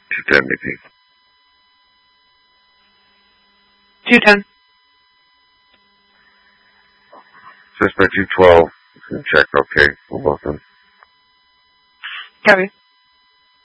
210, Nikki. 210. Suspect 212. Check, okay. We're both in. Copy.